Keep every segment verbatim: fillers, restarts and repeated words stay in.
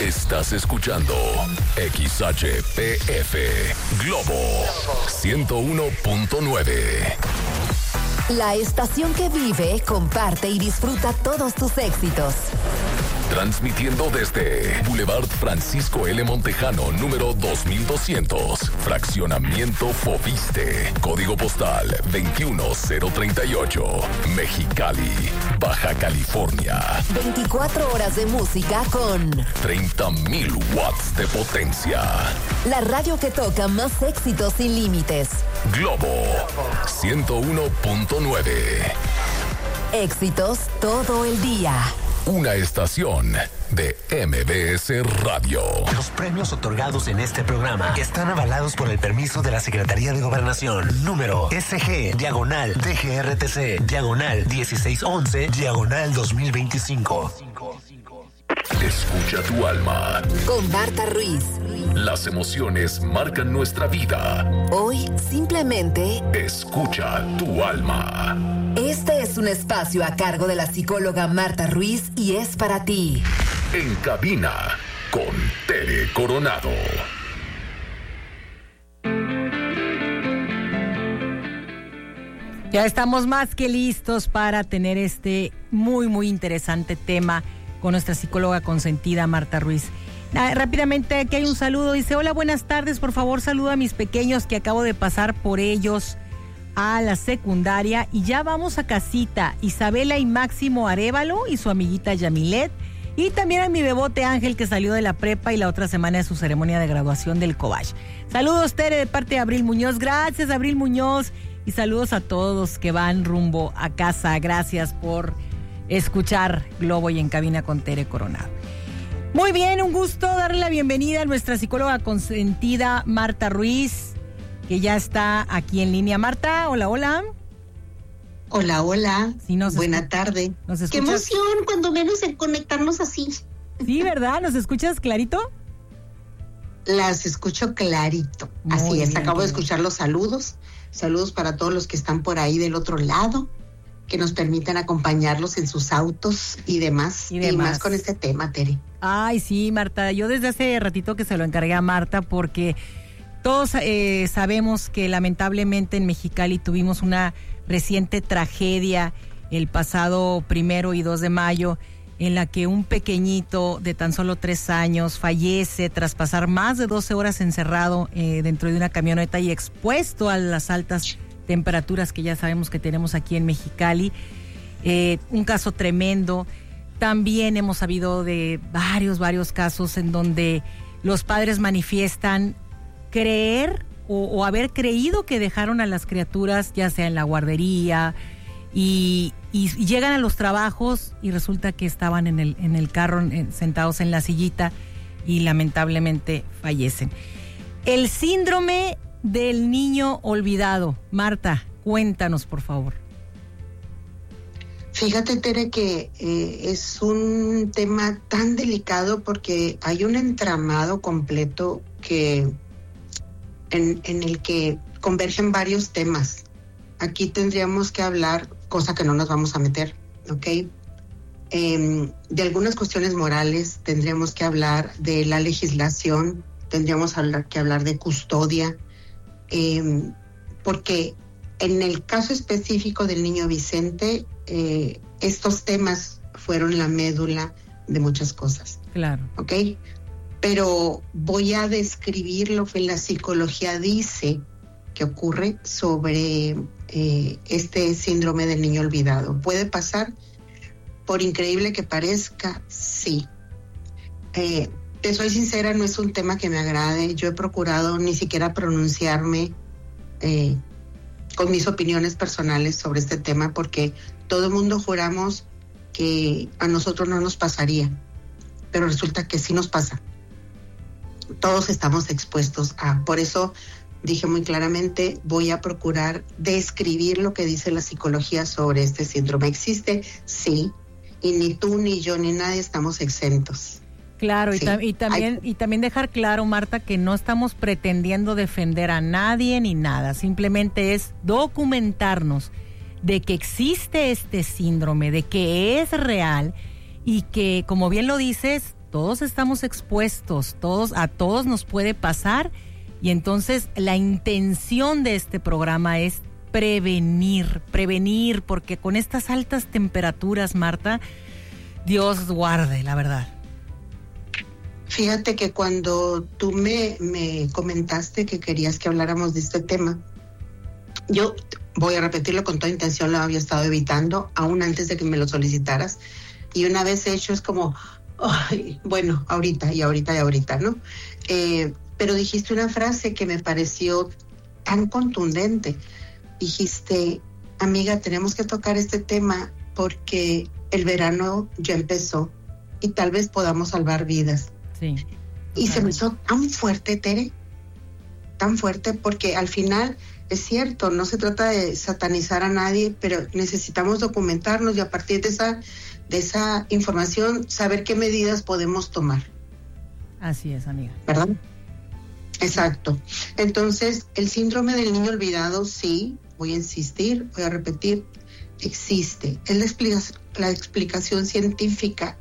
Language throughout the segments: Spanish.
Estás escuchando X H P F Globo ciento uno punto nueve. La estación que vive, comparte y disfruta todos tus éxitos. Transmitiendo desde Boulevard Francisco L. Montejano, número dos mil doscientos, Fraccionamiento Foviste, Código Postal veintiuno cero treinta y ocho, Mexicali, Baja California. veinticuatro horas de música con treinta mil watts de potencia. La radio que toca más éxitos sin límites. Globo ciento uno punto nueve. Éxitos todo el día. Una estación de M B S Radio. Los premios otorgados en este programa están avalados por el permiso de la Secretaría de Gobernación. Número S G, diagonal, D G R T C, diagonal, dieciséis once, diagonal dos mil veinticinco. Escucha tu alma. Con Marta Ruiz. Las emociones marcan nuestra vida. Hoy, simplemente, escucha tu alma. Este es un espacio a cargo de la psicóloga Marta Ruiz y es para ti. En cabina, con Tere Coronado. Ya estamos más que listos para tener este muy, muy interesante tema con nuestra psicóloga consentida Marta Ruiz. Ah, rápidamente, aquí hay un saludo. Dice, hola, buenas tardes. Por favor, saluda a mis pequeños que acabo de pasar por ellos a la secundaria y ya vamos a casita. Isabela y Máximo Arévalo y su amiguita Yamilet. Y también a mi bebote Ángel que salió de la prepa y la otra semana de su ceremonia de graduación del Cobach. Saludos, Tere, de parte de Abril Muñoz. Gracias, Abril Muñoz. Y saludos a todos que van rumbo a casa. Gracias por escuchar Globo y En Cabina con Tere Coronado. Muy bien, un gusto darle la bienvenida a nuestra psicóloga consentida Marta Ruiz, que ya está aquí en línea. Marta, hola, hola. Hola, hola. Sí, nos Buena escu- tarde. ¿Nos Qué escuchas? emoción, cuando menos en conectarnos así. Sí, ¿verdad? ¿Nos escuchas clarito? Las escucho clarito. Muy así es, bien, acabo de bien. escuchar los saludos. Saludos para todos los que están por ahí del otro lado, que nos permitan acompañarlos en sus autos y demás. Y demás. más con este tema, Tere. Ay, sí, Marta. Yo desde hace ratito que se lo encargué a Marta porque todos eh, sabemos que lamentablemente en Mexicali tuvimos una reciente tragedia el pasado primero y dos de mayo en la que un pequeñito de tan solo tres años fallece tras pasar más de doce horas encerrado eh, dentro de una camioneta y expuesto a las altas temperaturas que ya sabemos que tenemos aquí en Mexicali. Eh, un caso tremendo. También hemos sabido de varios, varios casos en donde los padres manifiestan creer o, o haber creído que dejaron a las criaturas, ya sea en la guardería, y, y, y llegan a los trabajos y resulta que estaban en el, en el carro en, sentados en la sillita y lamentablemente fallecen. El síndrome del niño olvidado. Marta, cuéntanos, por favor. Fíjate, Tere, que eh, es un tema tan delicado porque hay un entramado completo que en, en el que convergen varios temas. Aquí tendríamos que hablar, cosa que no nos vamos a meter, ¿ok? Eh, de algunas cuestiones morales, tendríamos que hablar de la legislación, tendríamos hablar, que hablar de custodia, eh, porque en el caso específico del niño Vicente, eh, estos temas fueron la médula de muchas cosas. Claro. ¿Ok? Pero voy a describir lo que la psicología dice que ocurre sobre eh, este síndrome del niño olvidado. ¿Puede pasar? Por increíble que parezca, sí. Eh, te soy sincera, no es un tema que me agrade. Yo he procurado ni siquiera pronunciarme eh, con mis opiniones personales sobre este tema porque todo el mundo juramos que a nosotros no nos pasaría, pero resulta que sí nos pasa. Todos estamos expuestos a, por eso dije muy claramente, voy a procurar describir lo que dice la psicología sobre este síndrome. ¿Existe? Sí, y ni tú, ni yo, ni nadie estamos exentos. Claro, sí. y, ta- y, también, Hay... y también dejar claro, Marta, que no estamos pretendiendo defender a nadie ni nada, simplemente es documentarnos de que existe este síndrome, de que es real y que, como bien lo dices, todos estamos expuestos, todos, a todos nos puede pasar, y entonces la intención de este programa es prevenir, prevenir, porque con estas altas temperaturas, Marta, Dios guarde, la verdad. Fíjate que cuando tú me, me comentaste que querías que habláramos de este tema, yo voy a repetirlo con toda intención, lo había estado evitando, aún antes de que me lo solicitaras, y una vez hecho es como, ay, bueno, ahorita y ahorita y ahorita, ¿no? Eh, pero dijiste una frase que me pareció tan contundente. Dijiste, amiga, tenemos que tocar este tema porque el verano ya empezó y tal vez podamos salvar vidas. Sí. Y se me hizo tan fuerte, Tere, tan fuerte, porque al final es cierto, no se trata de satanizar a nadie, pero necesitamos documentarnos y a partir de esa, de esa información saber qué medidas podemos tomar. Así es, amiga. ¿Verdad? Exacto. Entonces, el síndrome del niño olvidado, sí, voy a insistir, voy a repetir, existe. Es la, explica- la explicación científica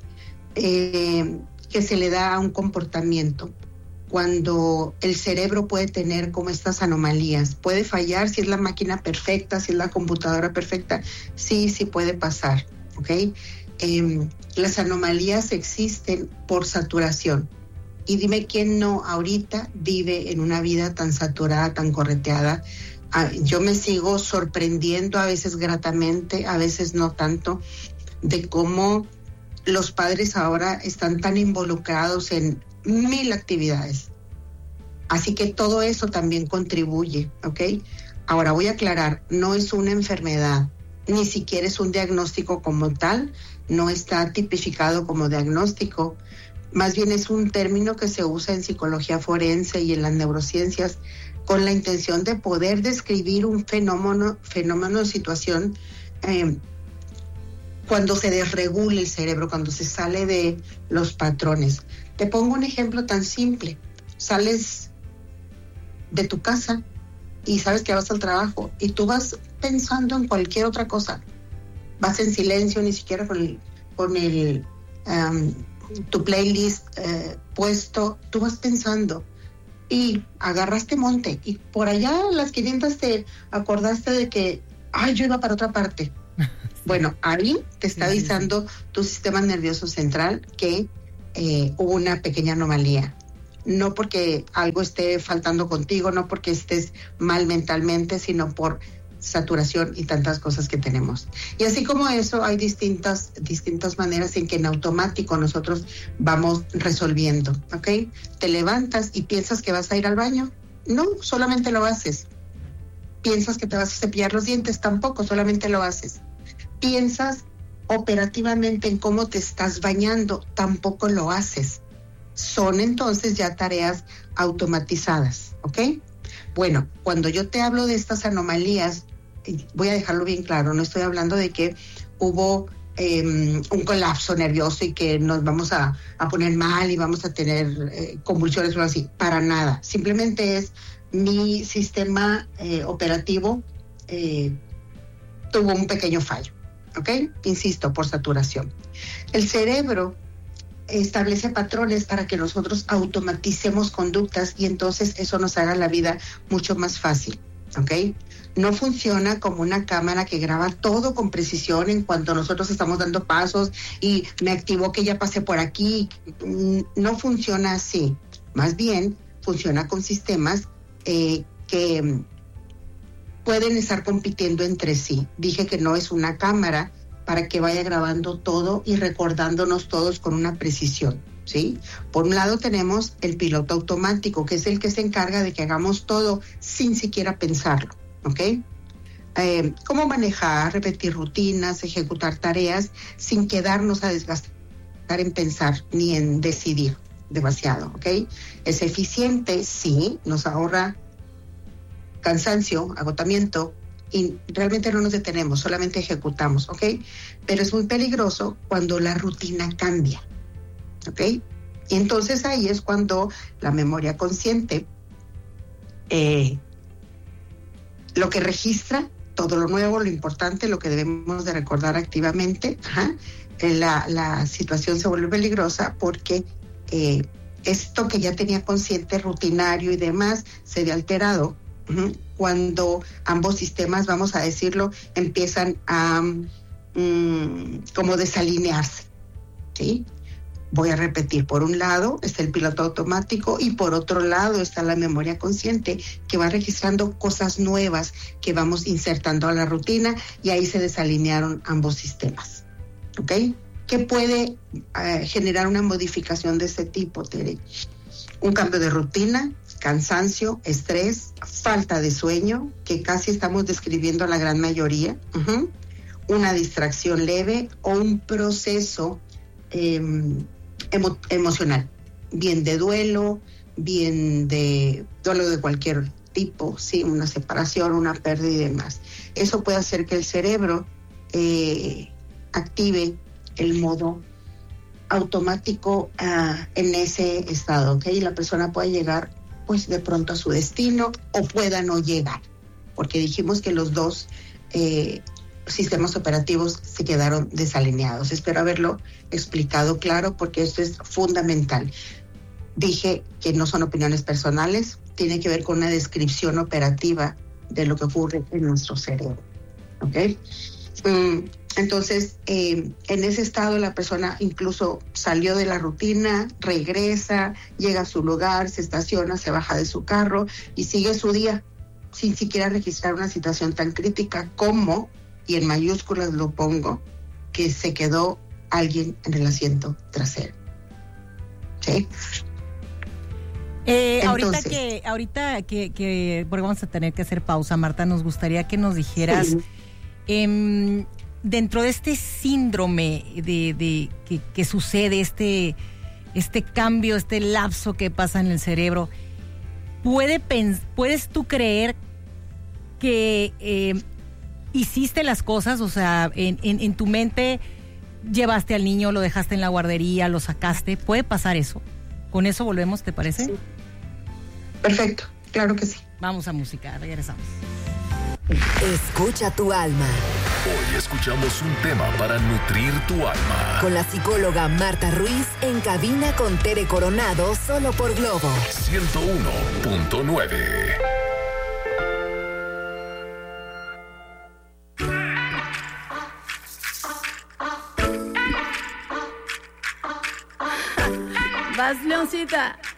eh, que se le da a un comportamiento cuando el cerebro puede tener como estas anomalías. Puede fallar si es la máquina perfecta, si es la computadora perfecta. Sí, sí puede pasar, ¿ok? Eh, las anomalías existen por saturación. Y dime quién no ahorita vive en una vida tan saturada, tan correteada. Ah, yo me sigo sorprendiendo a veces gratamente, a veces no tanto, de cómo los padres ahora están tan involucrados en mil actividades. Así que todo eso también contribuye, ¿ok? Ahora voy a aclarar, no es una enfermedad, ni siquiera es un diagnóstico como tal, no está tipificado como diagnóstico, más bien es un término que se usa en psicología forense y en las neurociencias con la intención de poder describir un fenómeno, fenómeno, situación eh, cuando se desregula el cerebro, cuando se sale de los patrones. Te pongo un ejemplo tan simple. Sales de tu casa y sabes que vas al trabajo y tú vas pensando en cualquier otra cosa. Vas en silencio, ni siquiera con el, con el um, tu playlist eh, puesto, tú vas pensando y agarraste monte y por allá a las quinientas te acordaste de que, ay, yo iba para otra parte. Bueno, ahí te está avisando tu sistema nervioso central que eh, hubo una pequeña anomalía. No porque algo esté faltando contigo, no porque estés mal mentalmente, sino por saturación y tantas cosas que tenemos. Y así como eso, hay distintas, distintas maneras en que en automático nosotros vamos resolviendo, ¿ok? Te levantas y piensas que vas a ir al baño. No, solamente lo haces. Piensas que te vas a cepillar los dientes, tampoco, solamente lo haces. Piensas operativamente en cómo te estás bañando, tampoco lo haces. Son entonces ya tareas automatizadas, ¿ok? Bueno, cuando yo te hablo de estas anomalías, voy a dejarlo bien claro, no estoy hablando de que hubo eh, un colapso nervioso y que nos vamos a, a poner mal y vamos a tener eh, convulsiones o algo así, para nada. Simplemente es mi sistema eh, operativo eh, tuvo un pequeño fallo, ¿ok? Insisto, por saturación. El cerebro establece patrones para que nosotros automaticemos conductas y entonces eso nos haga la vida mucho más fácil, ¿ok? No funciona como una cámara que graba todo con precisión en cuanto nosotros estamos dando pasos y me activó que ya pasé por aquí. No funciona así. Más bien, funciona con sistemas eh, que pueden estar compitiendo entre sí. Dije que no es una cámara para que vaya grabando todo y recordándonos todos con una precisión, ¿sí? Por un lado tenemos el piloto automático, que es el que se encarga de que hagamos todo sin siquiera pensarlo, ¿ok? Eh, cómo manejar, repetir rutinas, ejecutar tareas sin quedarnos a desgastar en pensar ni en decidir demasiado, ¿ok? Es eficiente, sí, nos ahorra cansancio, agotamiento, y realmente no nos detenemos, solamente ejecutamos, ¿ok? Pero es muy peligroso cuando la rutina cambia, ¿ok? Y entonces ahí es cuando la memoria consciente, eh, lo que registra, todo lo nuevo, lo importante, lo que debemos de recordar activamente, ajá, la, la situación se vuelve peligrosa porque eh, esto que ya tenía consciente, rutinario y demás, se ve alterado. Uh-huh. Cuando ambos sistemas, vamos a decirlo, empiezan a um, como desalinearse, ¿sí? Voy a repetir, por un lado está el piloto automático y por otro lado está la memoria consciente que va registrando cosas nuevas que vamos insertando a la rutina y ahí se desalinearon ambos sistemas. ¿Ok? ¿Qué puede eh, generar una modificación de este tipo, Tere? Un cambio de rutina, cansancio, estrés, falta de sueño, que casi estamos describiendo a la gran mayoría, uh-huh. Una distracción leve o un proceso eh, emo- emocional, bien de duelo, bien de duelo de cualquier tipo, sí, una separación, una pérdida y demás. Eso puede hacer que el cerebro eh, active el modo automático uh, en ese estado, ¿ok? Y la persona puede llegar, pues, de pronto a su destino o pueda no llegar, porque dijimos que los dos eh, sistemas operativos se quedaron desalineados. Espero haberlo explicado claro, porque esto es fundamental. Dije que no son opiniones personales, tiene que ver con una descripción operativa de lo que ocurre en nuestro cerebro, ¿ok? Um, Entonces, eh, en ese estado la persona incluso salió de la rutina, regresa, llega a su lugar, se estaciona, se baja de su carro y sigue su día sin siquiera registrar una situación tan crítica como, y en mayúsculas lo pongo, que se quedó alguien en el asiento trasero. ¿Sí? Eh, Entonces, ahorita que, ahorita que, que, porque vamos a tener que hacer pausa, Marta, nos gustaría que nos dijeras... Sí. Eh, dentro de este síndrome de, de que, que sucede, este, este cambio, este lapso que pasa en el cerebro, ¿puede pens- ¿puedes tú creer que eh, hiciste las cosas? O sea, en, en, en tu mente llevaste al niño, lo dejaste en la guardería, lo sacaste. ¿Puede pasar eso? Con eso volvemos, ¿te parece? Sí. Perfecto, claro que sí. Vamos a música, regresamos. Escucha tu alma. Hoy escuchamos un tema para nutrir tu alma. Con la psicóloga Marta Ruiz en cabina con Tere Coronado, solo por Globo ciento uno punto nueve. Vas, Leoncita.